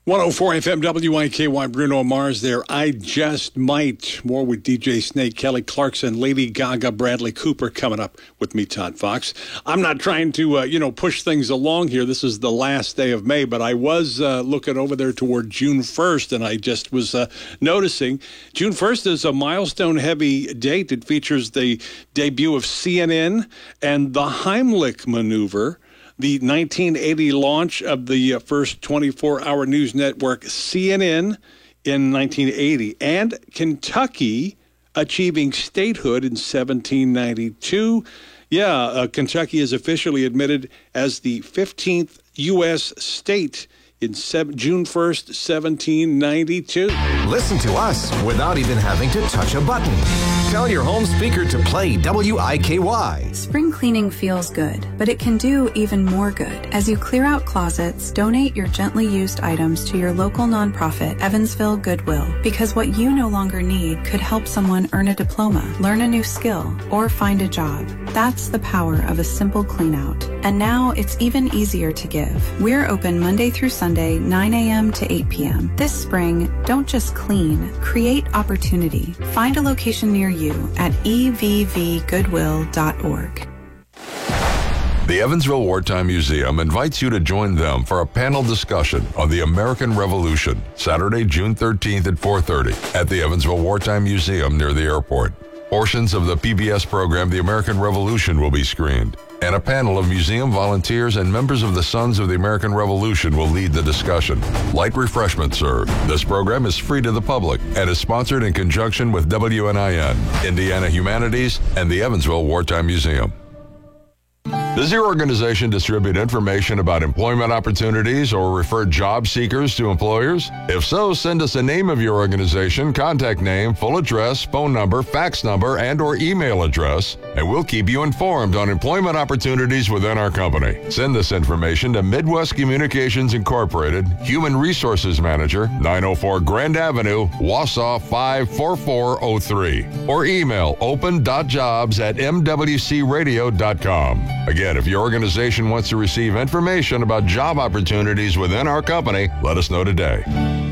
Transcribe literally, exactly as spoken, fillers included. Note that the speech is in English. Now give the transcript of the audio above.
one oh four F M W I K Y, Bruno Mars there. I Just Might. More with D J Snake, Kelly Clarkson, Lady Gaga, Bradley Cooper coming up with me, Todd Fox. I'm not trying to, uh, you know, push things along here. This is the last day of May, but I was uh, looking over there toward June first, and I just was uh, noticing June first is a milestone-heavy date. It features the debut of C N N and the Heimlich Maneuver, the nineteen eighty launch of the first twenty-four hour news network C N N in nineteen eighty, and Kentucky achieving statehood in seventeen ninety-two. Yeah, uh, Kentucky is officially admitted as the fifteenth U S state in seven, June first, seventeen ninety-two. Listen to us without even having to touch a button. Tell your home speaker to play W I K Y. Spring cleaning feels good, but it can do even more good. As you clear out closets, donate your gently used items to your local nonprofit, Evansville Goodwill, because what you no longer need could help someone earn a diploma, learn a new skill, or find a job. That's the power of a simple clean out. And now it's even easier to give. We're open Monday through Sunday, nine a.m. to eight p.m. This spring, don't just clean, create opportunity. Find a location near you at e v v goodwill dot org. The Evansville Wartime Museum invites you to join them for a panel discussion on the American Revolution, Saturday, June thirteenth at four thirty at the Evansville Wartime Museum near the airport. Portions of the P B S program The American Revolution will be screened, and a panel of museum volunteers and members of the Sons of the American Revolution will lead the discussion. Light refreshments served. This program is free to the public and is sponsored in conjunction with W N I N, Indiana Humanities, and the Evansville Wartime Museum. Does your organization distribute information about employment opportunities or refer job seekers to employers? If so, send us a name of your organization, contact name, full address, phone number, fax number, and or email address, and we'll keep you informed on employment opportunities within our company. Send this information to Midwest Communications Incorporated, Human Resources Manager, nine oh four Grand Avenue, Wausau five four four oh three, or email open dot jobs at m w c radio dot com. Again, if your organization wants to receive information about job opportunities within our company, let us know today.